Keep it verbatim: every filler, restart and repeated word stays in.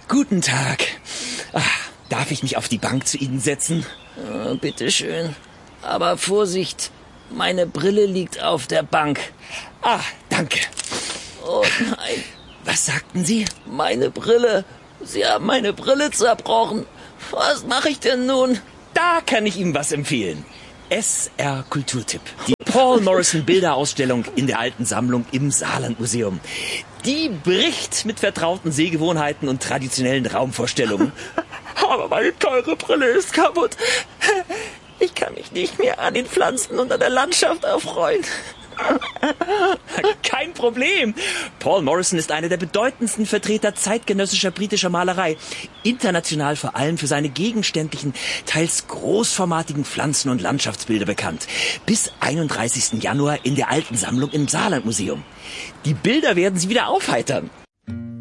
Guten Tag. Ach, darf ich mich auf die Bank zu Ihnen setzen? Äh, bitteschön. Aber Vorsicht, meine Brille liegt auf der Bank. Ah, danke. Oh nein. Was sagten Sie? Meine Brille. Sie haben meine Brille zerbrochen. Was mache ich denn nun? Da kann ich Ihnen was empfehlen. S R Kulturtipp. Die Paul Morrison Bilderausstellung in der alten Sammlung im Saarlandmuseum. Die bricht mit vertrauten Sehgewohnheiten und traditionellen Raumvorstellungen. Aber meine teure Brille ist kaputt. Ich kann mich nicht mehr an den Pflanzen und an der Landschaft erfreuen. Kein Problem. Paul Morrison ist einer der bedeutendsten Vertreter zeitgenössischer britischer Malerei. International vor allem für seine gegenständlichen, teils großformatigen Pflanzen- und Landschaftsbilder bekannt. Bis einunddreißigsten Januar in der alten Sammlung im Saarlandmuseum. Die Bilder werden Sie wieder aufheitern.